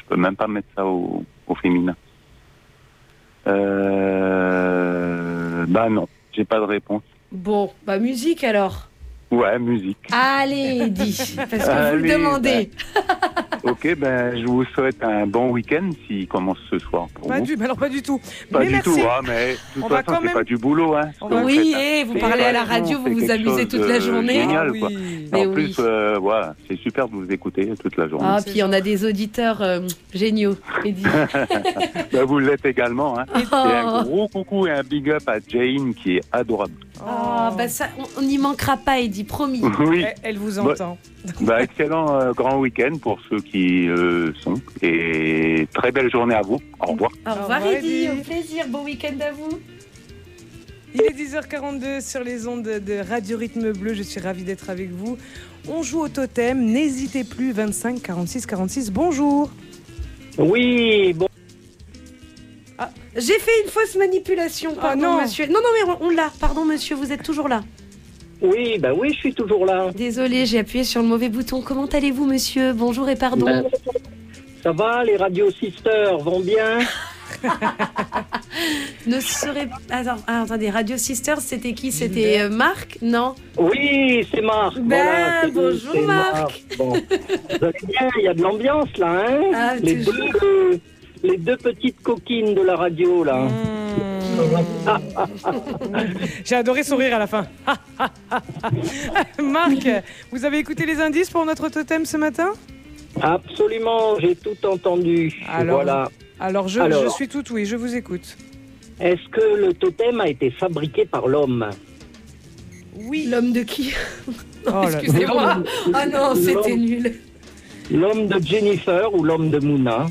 peut même pas mettre ça au féminin. Non, j'ai pas de réponse. Bon, musique alors. Ouais, musique. Allez, Eddy, parce que vous le demandez. Ok, je vous souhaite un bon week-end s'il commence ce soir pour vous. Alors pas du tout. Pas mais du merci. tout, mais de toute façon, c'est pas du boulot. Hein, oui, vous parlez à la radio, vous vous amusez toute la journée. Génial, quoi. Mais en plus, c'est super de vous écouter toute la journée. Puis on a des auditeurs géniaux, Eddy. Vous l'êtes également. Hein. Et un gros coucou et un big up à Jane qui est adorable. Ça, on n'y manquera pas, Eddy, promis. Oui. Elle vous entend. Excellent grand week-end pour ceux qui sont. Et très belle journée à vous. Au revoir. Au revoir, Eddy. Au plaisir. Bon week-end à vous. Il est 10h42 sur les ondes de Radio Rythme Bleu. Je suis ravie d'être avec vous. On joue au totem. N'hésitez plus. 25 46 46. Bonjour. Oui, bon. J'ai fait une fausse manipulation. Pardon, monsieur. Non, mais on l'a. Pardon, monsieur. Vous êtes toujours là. Oui, je suis toujours là. Désolée, j'ai appuyé sur le mauvais bouton. Comment allez-vous, monsieur? Bonjour et pardon. Ça va, les Radio Sisters vont bien? Attendez, Radio Sisters, c'était qui? C'était Marc? Non? Oui, c'est Marc. Bonjour Marc. Bon. Vous allez bien, il y a de l'ambiance là, hein? Les deux petites coquines de la radio là. J'ai adoré sourire à la fin. Marc, vous avez écouté les indices pour notre totem ce matin? Absolument, j'ai tout entendu. Alors, je suis tout oui, je vous écoute. Est-ce que le totem a été fabriqué par l'homme? Oui. L'homme de qui? Excusez-moi. Non, c'était nul. L'homme de Jennifer ou l'homme de Mouna?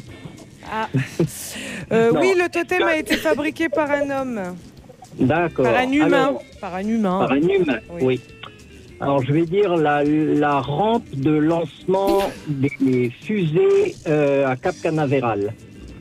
Oui, le totem a été fabriqué par un homme. D'accord. Par un humain. Alors, par un humain. Par un humain, oui. Alors, je vais dire la rampe de lancement des fusées à Cap Canaveral.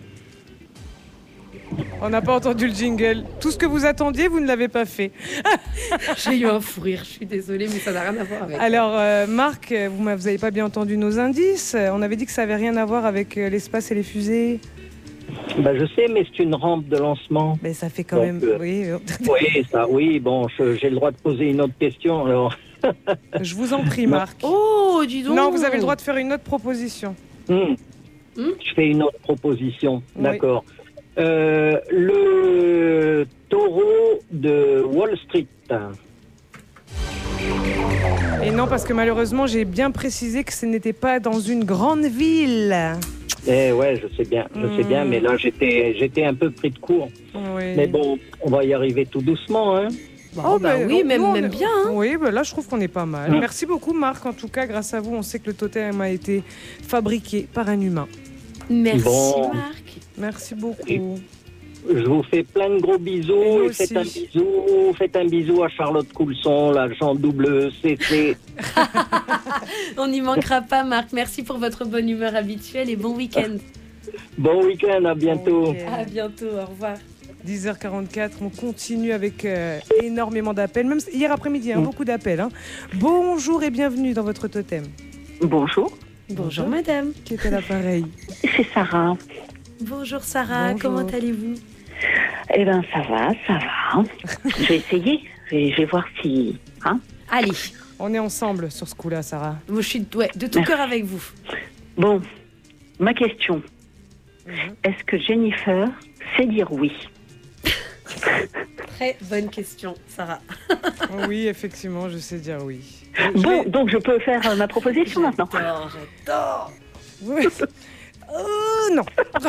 On n'a pas entendu le jingle. Tout ce que vous attendiez, vous ne l'avez pas fait. J'ai eu un fou rire, je suis désolée, mais ça n'a rien à voir avec... Alors, Marc, vous n'avez pas bien entendu nos indices. On avait dit que ça n'avait rien à voir avec l'espace et les fusées. Je sais, mais c'est une rampe de lancement. Mais ça fait quand même... Oui, bon, j'ai le droit de poser une autre question, alors... Je vous en prie, Marc. Oh, dis donc. Non, vous avez le droit de faire une autre proposition. Je fais une autre proposition, d'accord. Le taureau de Wall Street. Et non, parce que malheureusement, j'ai bien précisé que ce n'était pas dans une grande ville. Ouais, je sais bien, mais là, j'étais un peu pris de court. Oui. Mais bon, on va y arriver tout doucement, hein. Oui, même bien. Hein. Oui, là, je trouve qu'on est pas mal. Merci beaucoup, Marc. En tout cas, grâce à vous, on sait que le totem a été fabriqué par un humain. Merci, Marc. Merci beaucoup. Je vous fais plein de gros bisous. Faites un bisou à Charlotte Coulson, l'agent WCC. On n'y manquera pas, Marc. Merci pour votre bonne humeur habituelle et bon week-end. Bon week-end, à bientôt. Bon week-end. À bientôt, au revoir. 10h44, on continue avec énormément d'appels. Même hier après-midi, beaucoup d'appels. Bonjour et bienvenue dans votre totem. Bonjour. Bonjour, madame. Qui est à l'appareil? C'est Sarah. Bonjour, Sarah. Bonjour. Comment allez-vous? Eh bien, ça va. Je vais essayer. Je vais voir si... Allez. On est ensemble sur ce coup-là, Sarah. Moi, je suis de tout cœur avec vous. Bon, ma question. Est-ce que Jennifer sait dire oui? Très bonne question, Sarah. Oui, effectivement, je sais dire oui. Donc je peux faire ma proposition maintenant. J'adore. Oui. Non.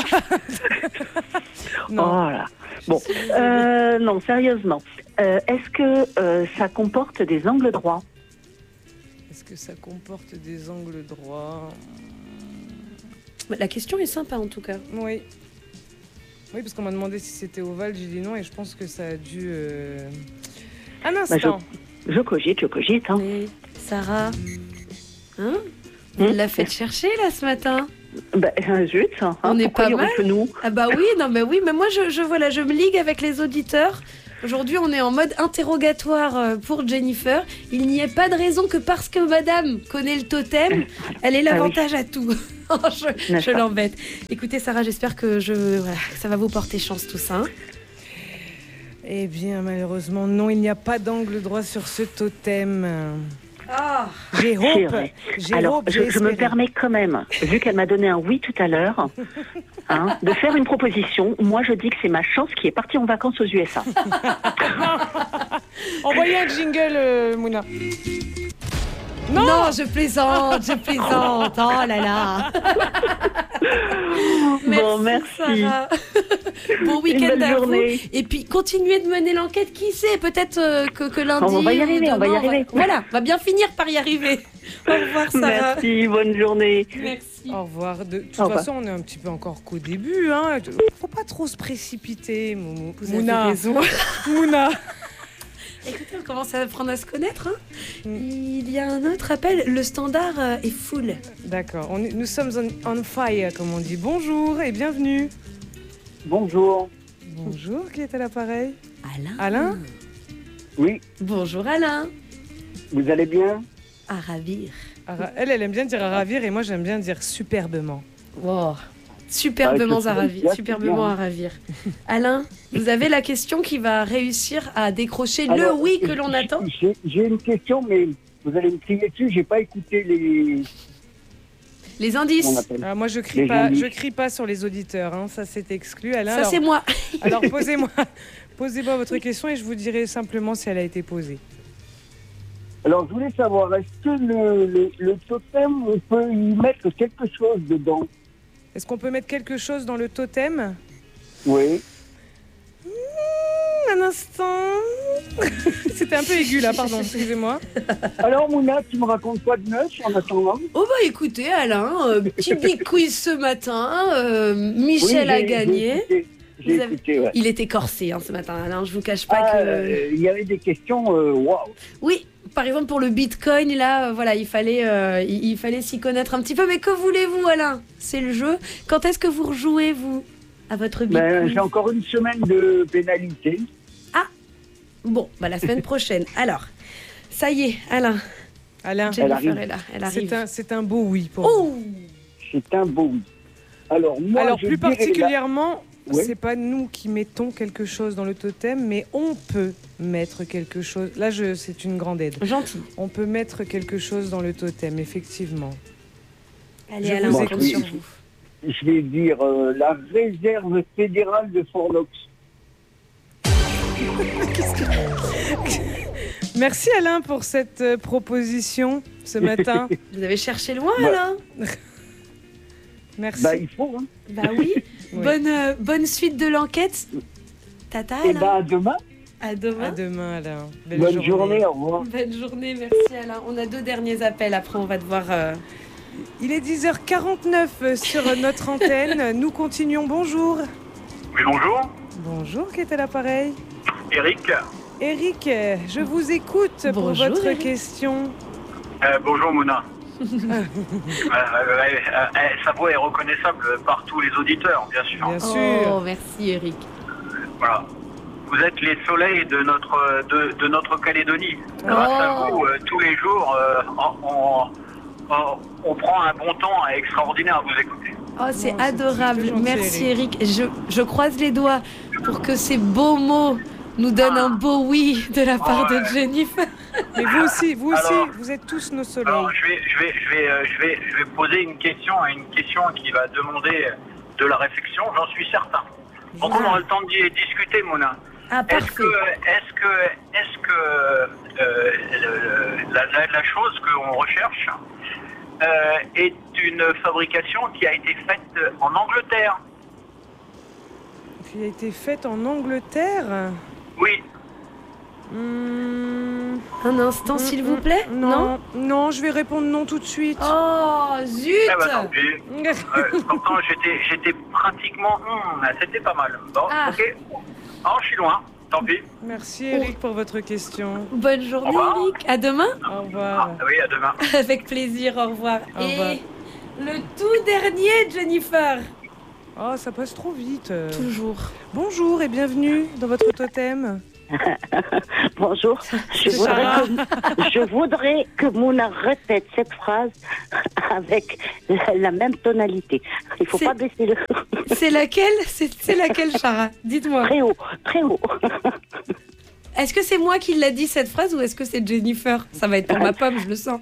Non. Oh là. Bon, non, sérieusement. Est-ce que ça comporte des angles droits? Est-ce que ça comporte des angles droits? La question est sympa, en tout cas. Oui. Oui, parce qu'on m'a demandé si c'était ovale, j'ai dit non, et je pense que ça a dû... Un instant. Je cogite. Hein. Mais Sarah, vous la faites chercher, là, ce matin? Zut, on n'est pas mal. Nous Ah oui, mais moi, je me ligue avec les auditeurs Aujourd'hui, on est en mode interrogatoire pour Jennifer. Il n'y a pas de raison que parce que madame connaît le totem, elle ait l'avantage à tout. je l'embête. Écoutez, Sarah, j'espère que ça va vous porter chance tout ça. Hein. Eh bien, malheureusement, non, il n'y a pas d'angle droit sur ce totem. J'ai hope. Alors, je me permets quand même, vu qu'elle m'a donné un oui tout à l'heure, de faire une proposition. Moi, je dis que c'est ma chance qui est partie en vacances aux USA. Envoyez un jingle, Mouna. Non, je plaisante. Oh là là. Merci. Sarah. Bon week-end à vous. Et puis, continuez de mener l'enquête. Qui sait, peut-être que lundi... On va y arriver, Voilà, on va bien finir par y arriver. Au revoir, Sarah. Merci, bonne journée. Merci. Au revoir. De toute façon, on est un petit peu encore qu'au début. Faut pas trop se précipiter, Mouna. Avez raison. Mouna. Écoutez, on commence à apprendre à se connaître. Il y a un autre appel. Le standard est full. D'accord. Nous sommes on fire, comme on dit. Bonjour et bienvenue. Bonjour. Bonjour. Qui est à l'appareil? Alain. Oui. Bonjour Alain. Vous allez bien? À ravir. Elle aime bien dire à ravir et moi j'aime bien dire superbement. Wow. Superbement à ravir. Superbement à ravir. Alain, vous avez la question qui va réussir à décrocher le oui que l'on attend. J'ai une question, mais vous allez me crier dessus. J'ai pas écouté les indices. Moi je crie pas sur les auditeurs. Ça c'est exclu. Alain, ça c'est moi. Alors posez-moi votre question et je vous dirai simplement si elle a été posée. Alors je voulais savoir, est-ce que le totem, on peut y mettre quelque chose dedans? Est-ce qu'on peut mettre quelque chose dans le totem? Oui. Un instant. C'était un peu aigu là, pardon, excusez-moi. Alors Mouna, tu me racontes quoi de neuf en attendant? Oh bah écoutez Alain, petit big quiz ce matin, Michel a gagné. J'ai écouté, ouais. Il était corsé ce matin Alain, je vous cache pas que... Il y avait des questions, waouh. Oui, par exemple pour le Bitcoin, là, voilà, il fallait s'y connaître un petit peu. Mais que voulez-vous Alain? C'est le jeu. Quand est-ce que vous rejouez, vous, à votre Bitcoin? J'ai encore une semaine de pénalité. Ah, bon, la semaine prochaine. Alors, ça y est, Alain, Jennifer est là, elle arrive. C'est un beau oui pour vous. C'est un beau oui. Alors, moi, plus particulièrement... C'est pas nous qui mettons quelque chose dans le totem, mais on peut mettre quelque chose. Là, c'est une grande aide. Gentil. On peut mettre quelque chose dans le totem, effectivement. Allez, Alain, on compte sur vous. Je vais dire la réserve fédérale de Fort-Knox. Merci Alain pour cette proposition ce matin. Vous avez cherché loin, Alain. Merci. Il faut, hein. Oui. Bonne suite de l'enquête. Tata, Alain. Et à demain. À demain. À demain, Alain. Bonne journée, au revoir. Bonne journée, merci Alain. On a 2 derniers appels, après on va devoir... Il est 10h49 sur notre antenne. Nous continuons, bonjour. Oui, bonjour. Bonjour, qui est à l'appareil? Eric. Eric, je vous écoute pour votre question. Bonjour Mouna. Sa voix est reconnaissable par tous les auditeurs, bien sûr. Bien sûr. Oh, merci Eric. Voilà. Vous êtes les soleils de notre Calédonie. Grâce à vous, tous les jours, on prend un bon temps extraordinaire à vous écouter. Oh, c'est adorable. Gentil, merci Eric. Je croise les doigts pour que ces beaux mots nous donnent un beau oui de la part de Jennifer. Mais vous aussi, vous êtes tous nos soleils. Alors, je vais poser une question qui va demander de la réflexion, j'en suis certain. Donc on aura le temps d'y discuter, Mona. Est-ce que la chose qu'on recherche est une fabrication qui a été faite en Angleterre? Qui a été faite en Angleterre? Oui. Un instant, s'il vous plaît. Non, je vais répondre non tout de suite. Oh, zut. Tant pis. Pourtant, j'étais pratiquement... c'était pas mal. Bon, ok. Oh, je suis loin. Tant pis. Merci Eric pour votre question. Bonne journée Eric. À demain. Au revoir. Oui, à demain. Avec plaisir, au revoir. Au revoir. Et le tout dernier, Jennifer. Oh, ça passe trop vite. Toujours. Bonjour et bienvenue dans votre totem. Bonjour. Je voudrais que Mouna répète cette phrase avec la même tonalité. Il ne faut pas baisser le... C'est laquelle, Chara? Dites-moi. Très haut, très haut. Est-ce que c'est moi qui l'a dit cette phrase ou est-ce que c'est Jennifer? Ça va être pour ma pomme, je le sens.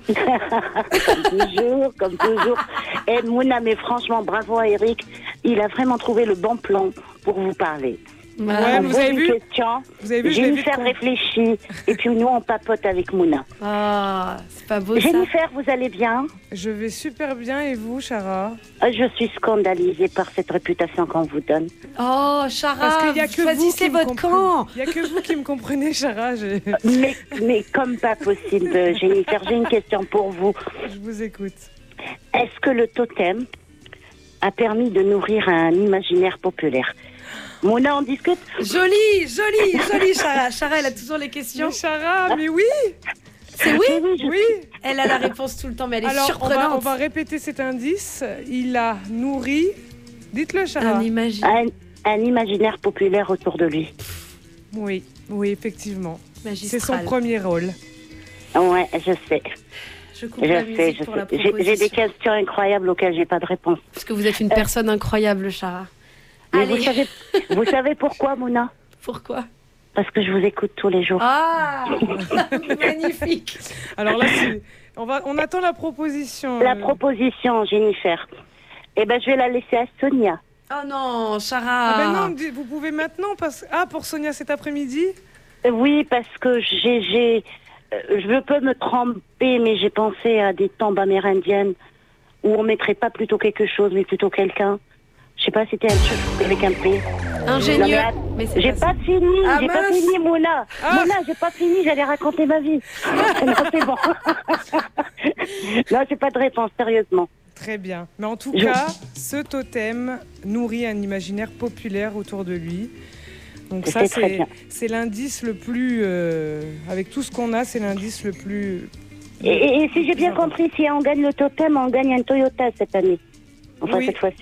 Comme toujours. Et Mouna, mais franchement, bravo à Eric. Il a vraiment trouvé le bon plan pour vous parler. Ouais, vous avez vu? Jennifer réfléchit et puis nous on papote avec Mouna. Ah, c'est pas beau ça. Jennifer, vous allez bien? Je vais super bien et vous, Chara? Je suis scandalisée par cette réputation qu'on vous donne. Oh, Chara, parce qu'il y a que choisissez votre camp. Il n'y a que vous qui me comprenez, Chara. Mais comme pas possible, Jennifer, j'ai une question pour vous. Je vous écoute. Est-ce que le totem a permis de nourrir un imaginaire populaire? Mona, on discute? Joli, Chara. Chara, elle a toujours les questions. Mais Chara, mais oui. C'est oui? Oui. Elle a la réponse tout le temps, mais elle est alors, surprenante. On va répéter cet indice. Il a nourri... Dites-le, Chara. Un imaginaire populaire autour de lui. Oui, effectivement. Magistral. C'est son premier rôle. Ouais, je sais. Je coupe la musique pour la proposition. J'ai des questions incroyables auxquelles j'ai pas de réponse. Parce que vous êtes une personne incroyable, Chara. Mais vous savez pourquoi, Mouna? Pourquoi? Parce que je vous écoute tous les jours. Ah, magnifique. Alors là, on attend la proposition. La proposition, Jennifer. Eh ben, je vais la laisser à Sonia. Oh non, Chara. Ah ben non, vous pouvez maintenant pour Sonia cet après-midi? Oui, parce que je peux me tromper, mais j'ai pensé à des tombes amérindiennes où on mettrait pas plutôt quelque chose, mais plutôt quelqu'un. Je sais pas si c'était un truc avec un P. Ingénieux. J'ai pas fini, Mouna. Mouna, j'ai pas fini, j'allais raconter ma vie. Non, c'est bon. Non, j'ai pas de réponse, sérieusement. Très bien. Mais en tout cas, ce totem nourrit un imaginaire populaire autour de lui. Donc ça, c'est l'indice le plus... avec tout ce qu'on a, c'est l'indice le plus... Et si j'ai bien compris, si on gagne le totem, on gagne un Toyota cette année. Enfin, cette fois-ci.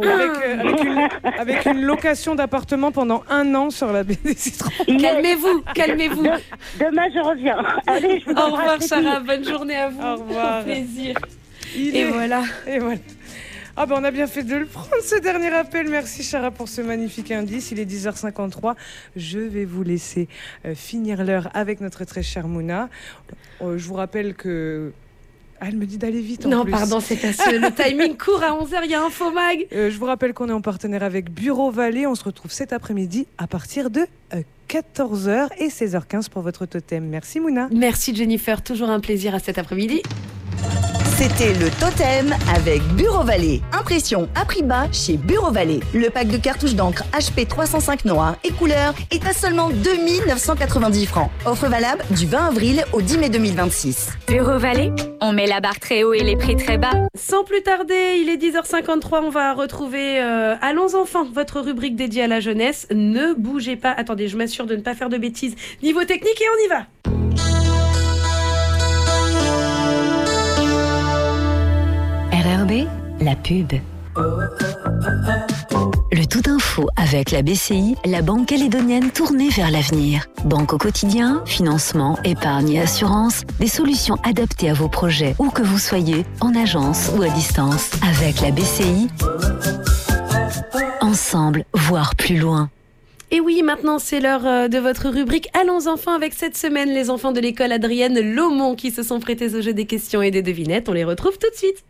Avec une location d'appartement pendant 1 an sur la baie des Citrons. Calmez-vous. Demain, je reviens. Allez, je vous Au revoir, Chara. Bonne journée à vous. Au revoir. Au plaisir. Voilà. Ah ben on a bien fait de le prendre, ce dernier appel. Merci, Chara, pour ce magnifique indice. Il est 10h53. Je vais vous laisser finir l'heure avec notre très chère Mouna. Je vous rappelle que... elle me dit d'aller vite. Non, pardon, le timing court à 11h, il y a Info Mag. Je vous rappelle qu'on est en partenaire avec Bureau Vallée. On se retrouve cet après-midi à partir de 14h et 16h15 pour votre totem. Merci, Mouna. Merci, Jennifer. Toujours un plaisir à cet après-midi. C'était le totem avec Bureau Vallée. Impression à prix bas chez Bureau Vallée. Le pack de cartouches d'encre HP 305 noir et couleur est à seulement 2 990 francs. Offre valable du 20 avril au 10 mai 2026. Bureau Vallée, on met la barre très haut et les prix très bas. Sans plus tarder, il est 10h53. On va retrouver Allons enfants, votre rubrique dédiée à la jeunesse. Ne bougez pas. Attendez, je m'assure de ne pas faire de bêtises niveau technique et on y va. RRB, la pub. Le tout info avec la BCI, la banque calédonienne tournée vers l'avenir. Banque au quotidien, financement, épargne et assurance, des solutions adaptées à vos projets, où que vous soyez, en agence ou à distance. Avec la BCI, ensemble, voire plus loin. Et oui, maintenant c'est l'heure de votre rubrique Allons enfants avec cette semaine les enfants de l'école Adrienne Lomont qui se sont prêtés au jeu des questions et des devinettes. On les retrouve tout de suite.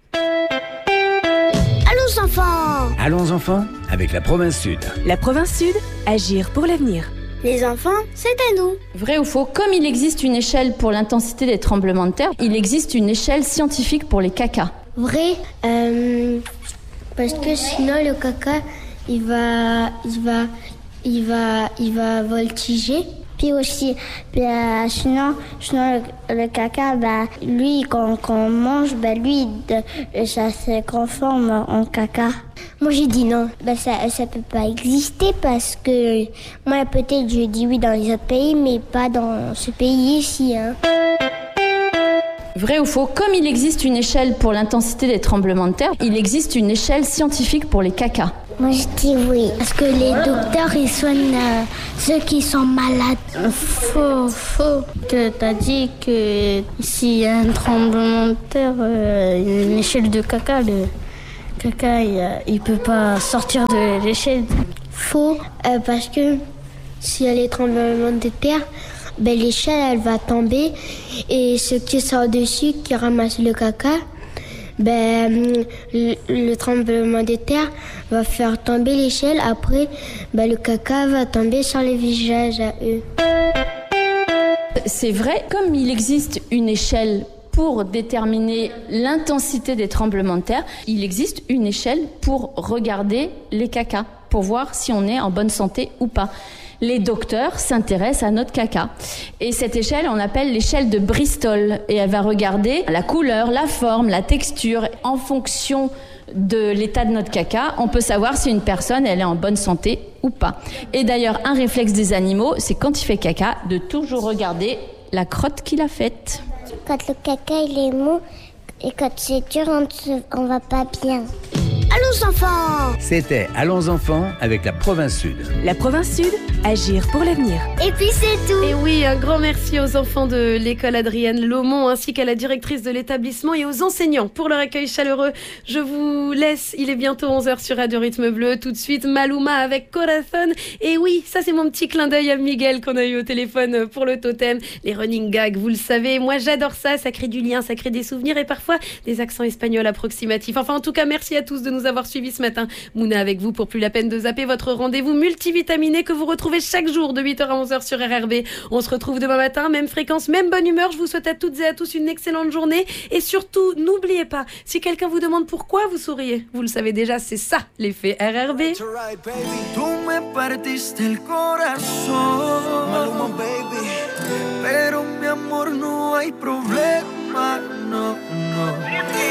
Allons enfants! Allons enfants avec la province Sud. La province Sud, agir pour l'avenir. Les enfants, c'est à nous. Vrai ou faux, comme il existe une échelle pour l'intensité des tremblements de terre, il existe une échelle scientifique pour les cacas. Vrai, parce que sinon le caca, il va voltiger. Puis aussi, sinon le caca, lui, quand on mange, lui, ça se transforme en caca. Moi, j'ai dit non. Ça peut pas exister parce que moi, peut-être, je dis oui dans les autres pays, mais pas dans ce pays ici. Hein. Vrai ou faux, comme il existe une échelle pour l'intensité des tremblements de terre, il existe une échelle scientifique pour les cacas. Moi je dis oui, parce que les docteurs ils soignent ceux qui sont malades. Faux. T'as dit que s'il y a un tremblement de terre, une échelle de caca, le caca il peut pas sortir de l'échelle. Faux, parce que s'il y a les tremblements de terre, l'échelle elle va tomber et ceux qui sont dessus, qui ramassent le caca, le tremblement de terre va faire tomber l'échelle. Après, le caca va tomber sur les visages à eux. C'est vrai, comme il existe une échelle pour déterminer l'intensité des tremblements de terre, il existe une échelle pour regarder les cacas, pour voir si on est en bonne santé ou pas. Les docteurs s'intéressent à notre caca. Et cette échelle, on l'appelle l'échelle de Bristol. Et elle va regarder la couleur, la forme, la texture. En fonction de l'état de notre caca, on peut savoir si une personne elle est en bonne santé ou pas. Et d'ailleurs, un réflexe des animaux, c'est quand il fait caca, de toujours regarder la crotte qu'il a faite. Quand le caca il est mou et quand c'est dur, on va pas bien. Allons enfants! C'était Allons enfants avec la Province Sud. La Province Sud, agir pour l'avenir. Et puis c'est tout! Et oui, un grand merci aux enfants de l'école Adrienne Laumont ainsi qu'à la directrice de l'établissement et aux enseignants pour leur accueil chaleureux. Je vous laisse, il est bientôt 11h sur Radio Rythme Bleu. Tout de suite, Maluma avec Corazon. Et oui, ça c'est mon petit clin d'œil à Miguel qu'on a eu au téléphone pour le totem. Les running gags, vous le savez, moi j'adore ça, ça crée du lien, ça crée des souvenirs et parfois des accents espagnols approximatifs. Enfin en tout cas, merci à tous de nous avoir suivis ce matin. Mouna avec vous pour plus la peine de zapper votre rendez-vous multivitaminé que vous retrouvez chaque jour de 8h à 11h sur RRB. On se retrouve demain matin, même fréquence, même bonne humeur. Je vous souhaite à toutes et à tous une excellente journée et surtout, n'oubliez pas, si quelqu'un vous demande pourquoi vous souriez, vous le savez déjà, c'est ça l'effet RRB. Tú me partiste el corazón, Maluma, baby. Pero mi amor no hay problema, no.